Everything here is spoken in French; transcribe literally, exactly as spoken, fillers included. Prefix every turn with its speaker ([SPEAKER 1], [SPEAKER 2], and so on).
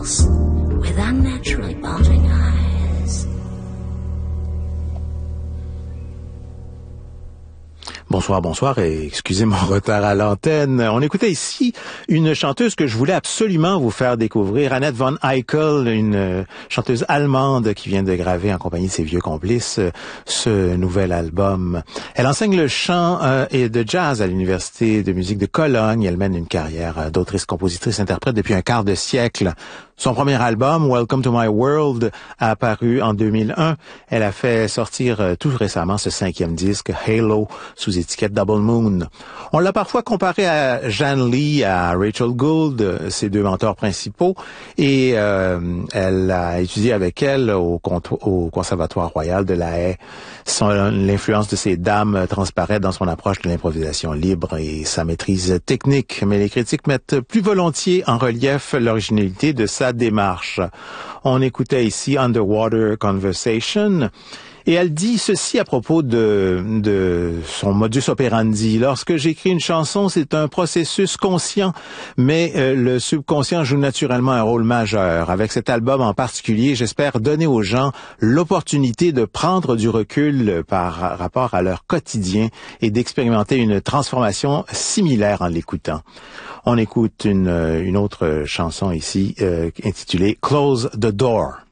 [SPEAKER 1] girls with unnaturally bulging eyes.
[SPEAKER 2] Bonsoir, bonsoir et excusez mon retard à l'antenne. On écoutait ici une chanteuse que je voulais absolument vous faire découvrir, Annette von Eichel, une chanteuse allemande qui vient de graver en compagnie de ses vieux complices ce nouvel album. Elle enseigne le chant euh, et de jazz à l'Université de musique de Cologne. Elle mène une carrière d'autrice, compositrice, interprète depuis un quart de siècle. Son premier album, Welcome to My World, a apparu en deux mille un. Elle a fait sortir euh, tout récemment ce cinquième disque, Halo, sous étiquette Double Moon. On l'a parfois comparé à Jan Lee, à Rachel Gould, ses deux mentors principaux, et euh, elle a étudié avec elle au, au Conservatoire Royal de La Haye. Son, l'influence de ces dames transparaît dans son approche de l'improvisation libre et sa maîtrise technique, mais les critiques mettent plus volontiers en relief l'originalité de sa démarche. On écoutait ici Underwater Conversation, et elle dit ceci à propos de, de son modus operandi. Lorsque j'écris une chanson, c'est un processus conscient, mais euh, le subconscient joue naturellement un rôle majeur. Avec cet album en particulier, j'espère donner aux gens l'opportunité de prendre du recul par rapport à leur quotidien et d'expérimenter une transformation similaire en l'écoutant. On écoute une, une autre chanson ici euh, intitulée Close the Door.